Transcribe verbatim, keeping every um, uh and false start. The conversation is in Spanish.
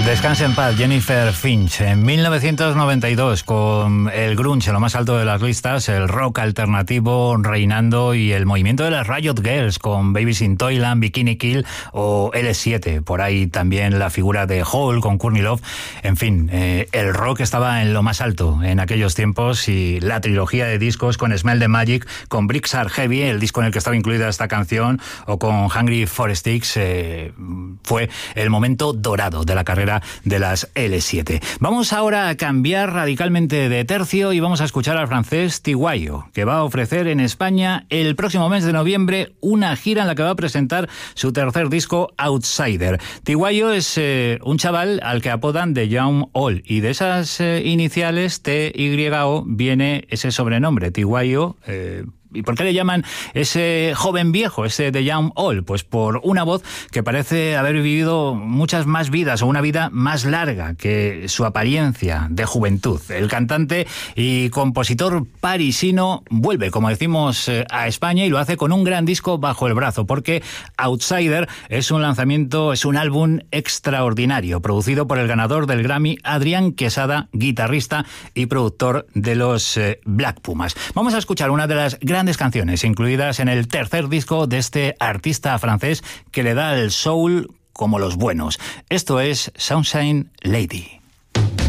Descanse en paz, Jennifer Finch. En mil novecientos noventa y dos, con el grunge en lo más alto de las listas, el rock alternativo reinando y el movimiento de las Riot Girls con Babies in Toyland, Bikini Kill o L siete. Por ahí también la figura de Hole con Courtney Love. En fin, eh, el rock estaba en lo más alto en aquellos tiempos y la trilogía de discos con Smell the Magic, con Bricks Are Heavy, el disco en el que estaba incluida esta canción, o con Hungry for Sticks, eh, fue el momento dorado de la carrera de las L siete. Vamos ahora a cambiar radicalmente de tercio y vamos a escuchar al francés Tiguayo, que va a ofrecer en España el próximo mes de noviembre una gira en la que va a presentar su tercer disco, Outsider. Tiguayo es eh, un chaval al que apodan The Young All, y de esas eh, iniciales T Y O viene ese sobrenombre, Tiguayo. eh, ¿Y por qué le llaman ese joven viejo, ese The Young All? Pues por una voz que parece haber vivido muchas más vidas o una vida más larga que su apariencia de juventud. El cantante y compositor parisino vuelve, como decimos, a España, y lo hace con un gran disco bajo el brazo, porque Outsider es un lanzamiento, es un álbum extraordinario, producido por el ganador del Grammy, Adrián Quesada, guitarrista y productor de los eh, Black Pumas. Vamos a escuchar una de las grandes canciones incluidas en el tercer disco de este artista francés que le da el soul como los buenos. Esto es Sunshine Lady.